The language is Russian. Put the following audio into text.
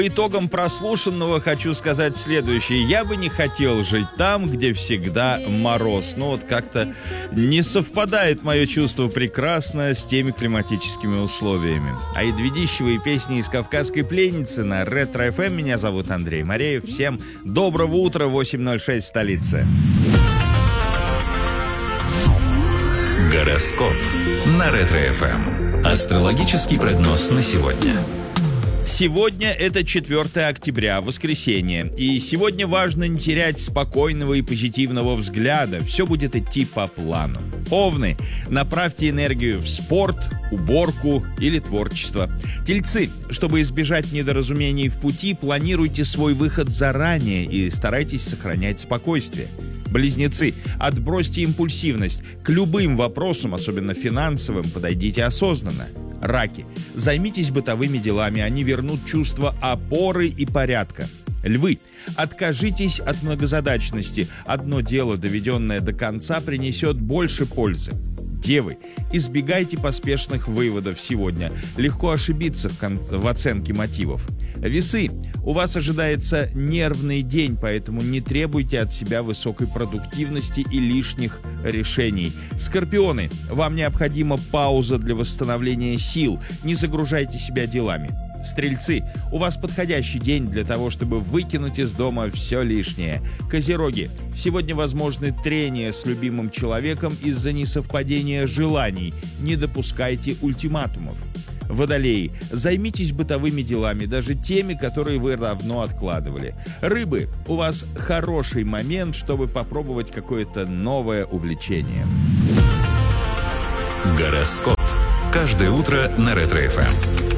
По итогам прослушанного хочу сказать следующее. Я бы не хотел жить там, где всегда мороз. Ну вот как-то не совпадает мое чувство прекрасно с теми климатическими условиями. А Едведищевые песни из «Кавказской пленницы» на Ретро-ФМ. Меня зовут Андрей Мореев. Всем доброго утра, 8:06 в столице. Гороскоп на Ретро-ФМ. Астрологический прогноз на сегодня. Сегодня это 4 октября, воскресенье. И сегодня важно не терять спокойного и позитивного взгляда. Все будет идти по плану. Овны, направьте энергию в спорт, уборку или творчество. Тельцы, чтобы избежать недоразумений в пути, планируйте свой выход заранее и старайтесь сохранять спокойствие. Близнецы, отбросьте импульсивность. К любым вопросам, особенно финансовым, подойдите осознанно. Раки, займитесь бытовыми делами, они вернут чувство опоры и порядка. Львы, откажитесь от многозадачности. Одно дело, доведенное до конца, принесет больше пользы. Девы, избегайте поспешных выводов сегодня. Легко ошибиться в оценке мотивов. Весы, у вас ожидается нервный день, поэтому не требуйте от себя высокой продуктивности и лишних решений. Скорпионы, вам необходима пауза для восстановления сил. Не загружайте себя делами. Стрельцы, у вас подходящий день для того, чтобы выкинуть из дома все лишнее. Козероги, сегодня возможны трения с любимым человеком из-за несовпадения желаний. Не допускайте ультиматумов. Водолеи, займитесь бытовыми делами, даже теми, которые вы давно откладывали. Рыбы, у вас хороший момент, чтобы попробовать какое-то новое увлечение. Гороскоп. Каждое утро на Ретро-ФМ.